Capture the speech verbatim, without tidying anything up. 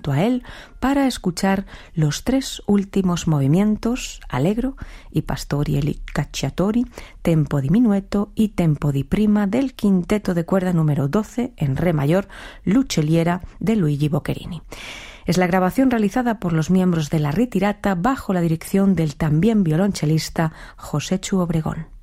junto a él para escuchar los tres últimos movimientos, Allegro y Pastori e Cacciatori, tempo di minueto y tempo di prima del quinteto de cuerda número doce en re mayor, Luccelliera, de Luigi Boccherini. Es la grabación realizada por los miembros de La Ritirata bajo la dirección del también violonchelista Joséchu Obregón.